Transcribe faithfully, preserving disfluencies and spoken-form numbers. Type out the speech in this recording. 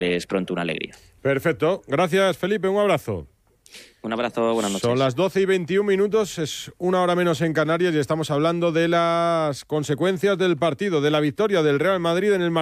es pronto una alegría. Perfecto. Gracias, Felipe. Un abrazo. Un abrazo, buenas noches. Son las doce y veintiún minutos, es una hora menos en Canarias y estamos hablando de las consecuencias del partido, de la victoria del Real Madrid en el